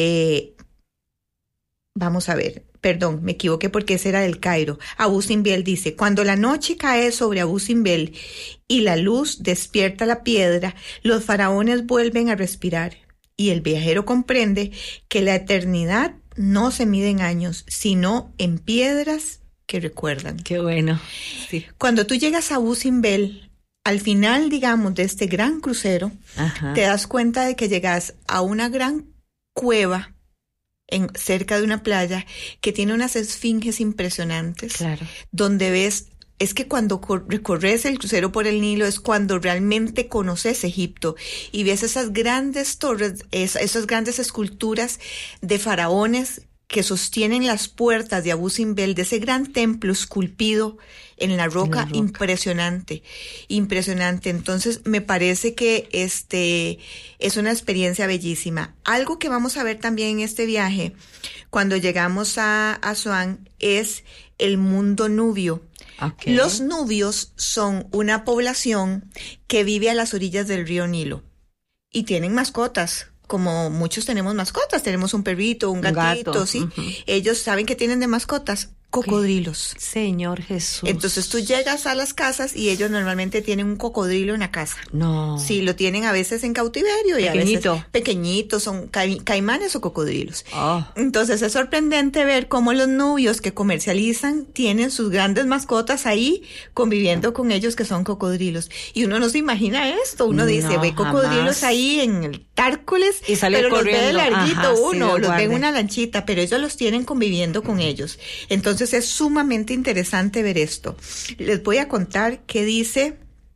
Vamos a ver, perdón, me equivoqué porque ese era del Cairo. Abu Simbel dice, cuando la noche cae sobre Abu Simbel y la luz despierta la piedra, los faraones vuelven a respirar y el viajero comprende que la eternidad no se mide en años, sino en piedras que recuerdan. Qué bueno. Sí. Cuando tú llegas a Abu Simbel, al final, digamos, de este gran crucero, te das cuenta de que llegas a una gran cueva cerca de una playa que tiene unas esfinges impresionantes, claro, donde ves, es que cuando recorres el crucero por el Nilo es cuando realmente conoces Egipto y ves esas grandes torres, esas grandes esculturas de faraones que sostienen las puertas de Abu Simbel, de ese gran templo esculpido en la roca. Impresionante. Entonces, me parece que es una experiencia bellísima. Algo que vamos a ver también en este viaje, cuando llegamos a Asuán, es el mundo nubio. Okay. Los nubios son una población que vive a las orillas del río Nilo y tienen mascotas. Como muchos tenemos mascotas, tenemos un perrito, un gatito, ¿sí? Ellos saben que tienen de mascotas cocodrilos. Señor Jesús. Entonces tú llegas a las casas y ellos normalmente tienen un cocodrilo en la casa. No. Sí, lo tienen a veces en cautiverio y pequeñito. A veces pequeñitos, son caimanes o cocodrilos. Oh. Entonces es sorprendente ver cómo los nubios que comercializan tienen sus grandes mascotas ahí conviviendo con ellos que son cocodrilos. Y uno no se imagina esto, uno dice, ve cocodrilos ahí en el Tárcoles, y sale pero corriendo. Los ve de larguito. Ajá, uno, sí, los ve en una lanchita, pero ellos los tienen conviviendo con ellos. Entonces es sumamente interesante ver esto. Les voy a contar qué dice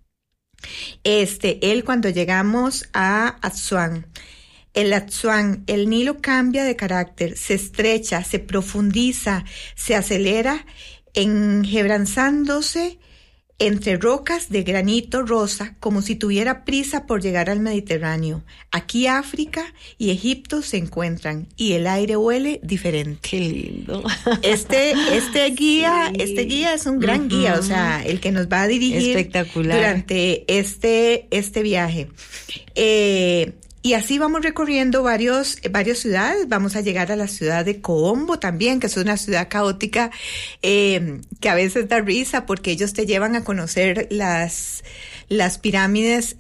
él cuando llegamos a Asuán. El Nilo cambia de carácter, se estrecha, se profundiza, se acelera, enjebranzándose entre rocas de granito rosa, como si tuviera prisa por llegar al Mediterráneo. Aquí África y Egipto se encuentran y el aire huele diferente. Qué lindo. Este guía es un gran guía, o sea, el que nos va a dirigir espectacular durante este viaje. Y así vamos recorriendo varias ciudades. Vamos a llegar a la ciudad de Coombo también, que es una ciudad caótica que a veces da risa porque ellos te llevan a conocer las pirámides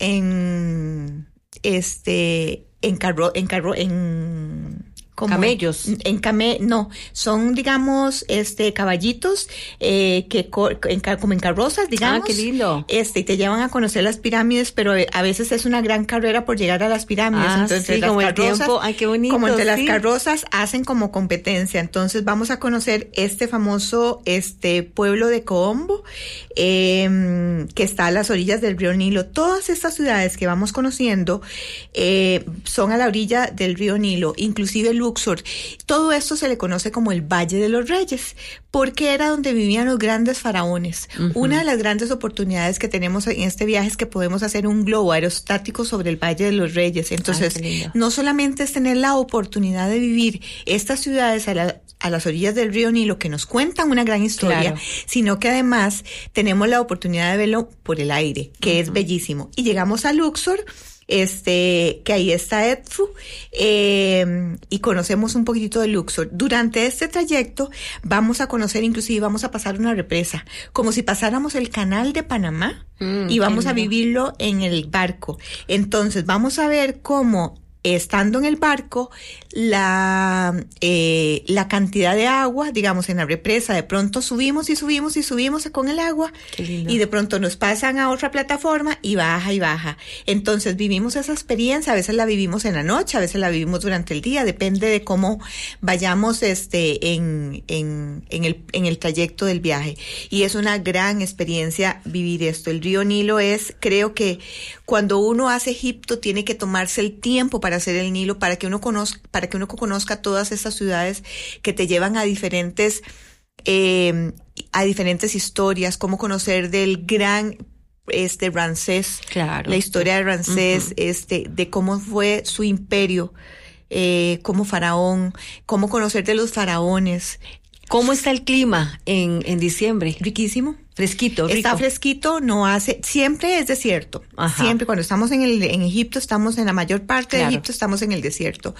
camellos. No, son, digamos, caballitos como en carrozas, digamos. Ah, qué lindo. Y te llevan a conocer las pirámides, pero a veces es una gran carrera por llegar a las pirámides. Entonces, sí, como las carrozas, el tiempo. Ay, qué bonito. Como entre las carrozas hacen como competencia. Entonces, vamos a conocer este famoso pueblo de Coombo, que está a las orillas del río Nilo. Todas estas ciudades que vamos conociendo son a la orilla del río Nilo, inclusive Luxor. Todo esto se le conoce como el Valle de los Reyes, porque era donde vivían los grandes faraones. Una de las grandes oportunidades que tenemos en este viaje es que podemos hacer un globo aerostático sobre el Valle de los Reyes. Entonces, no solamente es tener la oportunidad de vivir estas ciudades a las orillas del río Nilo, que nos cuentan una gran historia, sino que además tenemos la oportunidad de verlo por el aire, que es bellísimo. Y llegamos a Luxor, que ahí está Edfu, y conocemos un poquitito de Luxor. Durante este trayecto vamos a conocer, inclusive vamos a pasar una represa, como si pasáramos el canal de Panamá, y vamos a vivirlo en el barco. Entonces vamos a ver cómo, estando en el barco, la cantidad de agua, digamos, en la represa, de pronto subimos con el agua, y de pronto nos pasan a otra plataforma y baja. Entonces vivimos esa experiencia, a veces la vivimos en la noche, a veces la vivimos durante el día, depende de cómo vayamos en el trayecto del viaje. Y es una gran experiencia vivir esto. El río Nilo creo que cuando uno hace Egipto, tiene que tomarse el tiempo para hacer el Nilo, para que uno conozca todas estas ciudades que te llevan a diferentes historias, cómo conocer del gran Ramsés, la historia de Ramsés, de cómo fue su imperio como faraón, cómo conocer de los faraones. ¿Cómo está el clima en diciembre? Riquísimo. Fresquito, rico. Está fresquito, siempre es desierto. Siempre cuando estamos en Egipto, estamos en la mayor parte de Egipto, estamos en el desierto.